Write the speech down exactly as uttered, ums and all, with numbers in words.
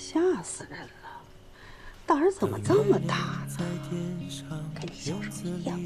吓死人了！胆儿怎么这么大呢？跟你小时候一样。